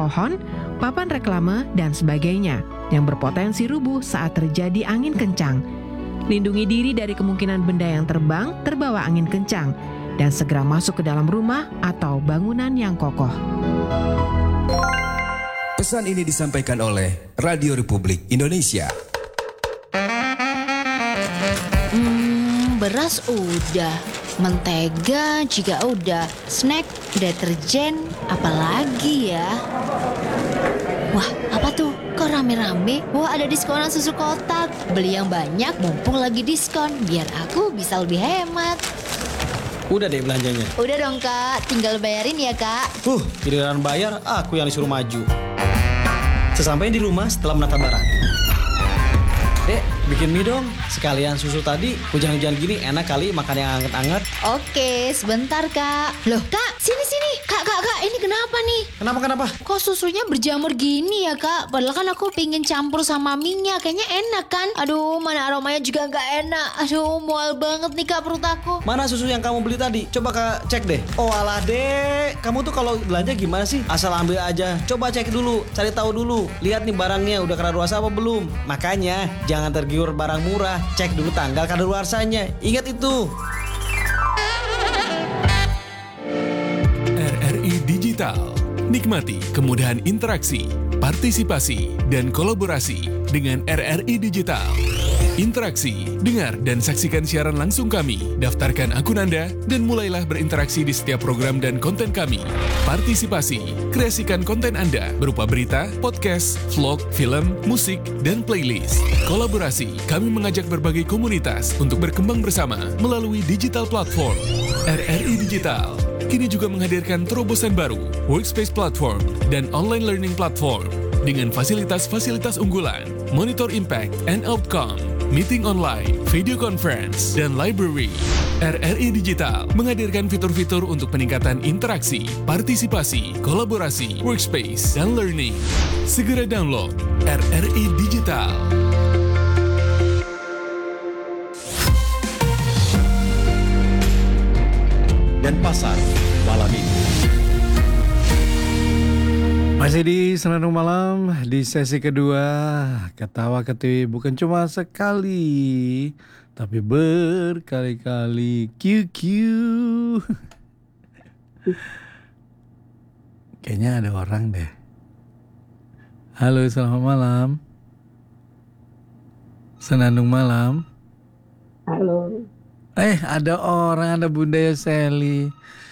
pohon, papan reklame, dan sebagainya yang berpotensi rubuh saat terjadi angin kencang. Lindungi diri dari kemungkinan benda yang terbang terbawa angin kencang dan segera masuk ke dalam rumah atau bangunan yang kokoh. Pesan ini disampaikan oleh Radio Republik Indonesia. Beras udah, mentega juga udah, snack, deterjen, apalagi ya? Wah, apa tuh? Kok rame-rame? Wah, ada diskonan susu kotak. Beli yang banyak mumpung lagi diskon, biar aku bisa lebih hemat. Udah deh belanjanya. Udah dong Kak, tinggal bayarin ya Kak. Giliran bayar, aku yang disuruh maju. Sesampainya di rumah setelah menata barang. Dek, bikin mie dong. Sekalian susu tadi, hujan-hujan gini enak kali makan yang anget-anget. Oke, sebentar Kak. Loh Kak, sini. Kak, ini kenapa nih? Kenapa? Kok susunya berjamur gini ya Kak? Padahal kan aku pingin campur sama mie-nya. Kayaknya enak kan? Aduh, mana aromanya juga gak enak. Aduh, mual banget nih Kak perut aku. Mana susu yang kamu beli tadi? Coba Kak cek deh. Oh alah Dek, kamu tuh kalau belanja gimana sih? Asal ambil aja. Coba cek dulu, cari tahu dulu. Lihat nih barangnya udah kadaluarsa apa belum. Makanya jangan tergiur barang murah. Cek dulu tanggal kadaluarsanya. Ingat itu. RRI Digital. Nikmati kemudahan interaksi, partisipasi, dan kolaborasi dengan RRI Digital. Interaksi, dengar dan saksikan siaran langsung kami, daftarkan akun Anda, dan mulailah berinteraksi di setiap program dan konten kami. Partisipasi, kreasikan konten Anda berupa berita, podcast, vlog, film, musik, dan playlist. Kolaborasi, kami mengajak berbagai komunitas untuk berkembang bersama melalui digital platform. RRI Digital kini juga menghadirkan terobosan baru, workspace platform, dan online learning platform dengan fasilitas-fasilitas unggulan, monitor impact and outcome, meeting online, video conference, dan library. RRI Digital menghadirkan fitur-fitur untuk peningkatan interaksi, partisipasi, kolaborasi, workspace, dan learning. Segera download RRI Digital. Dan pasar malam ini. Masih di Senandung Malam di sesi kedua. Ketawa ketiwi bukan cuma sekali, tapi berkali-kali. QQ. Kayaknya ada orang deh. Halo, selamat malam. Senandung Malam. Halo. Ada orang, ada Bunda Yoseli.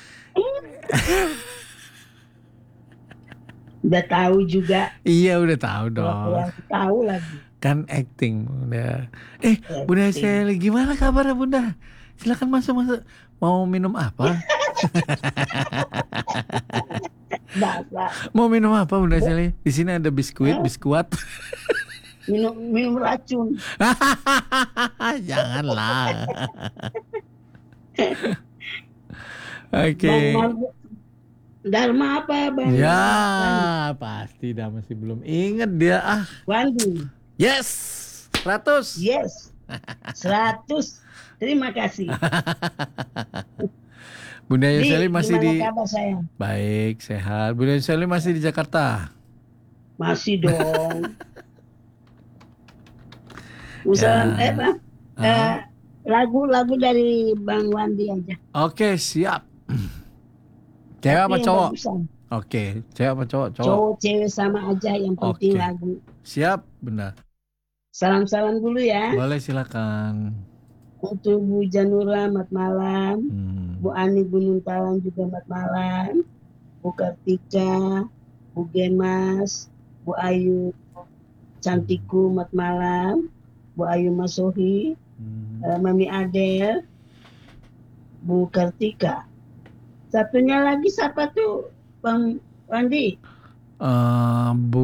Udah tahu juga. Iya, udah tahu dong. Tahu lagi. Kan acting, Bunda. Bunda Yoseli, gimana kabarnya Bunda? Silakan masuk. Mau minum apa? Mau minum apa Bunda Yoseli? Di sini ada biskuat. Minum racun. Janganlah. Oke. Dharma apa Bang? Ya, pasti dah masih belum inget dia. Wandi. Yes. 100. Yes. 100. Terima kasih. Bunda Yoseli masih di. Kabar saya? Baik, sehat. Bunda Yoseli masih di Jakarta. Masih dong. Lagu dari Bang Wandi aja. Oke, siap. Cewek apa cowok? Oke, cewek apa cowok? Cowok cewek sama aja, yang penting lagu. Siap, benar. Salam-salam dulu ya. Boleh, silakan. Untuk Bu Janura, selamat malam. Bu Ani Gunung Talang juga selamat malam. Bu Kartika, Bu Gemas, Bu Ayu Cantiku, selamat malam. Bu Ayu Masohi, Mami Adel, Bu Kartika. Satunya lagi siapa tuh, Bang Wandi? Bu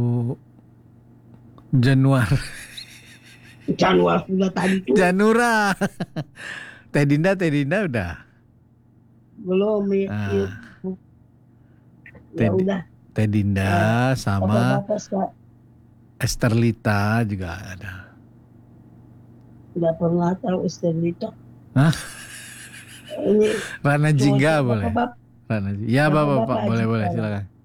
Januar. Januar sudah tadi tuh. Janura. Teh Dinda udah. Belum. Ya udah. Teh Dinda sama Esterlita juga ada. Tidak pernah tahu Esterlita. Hah? Ini Rana Jingga boleh. Bapak. Rana Jingga. Ya, Bapak boleh silakan.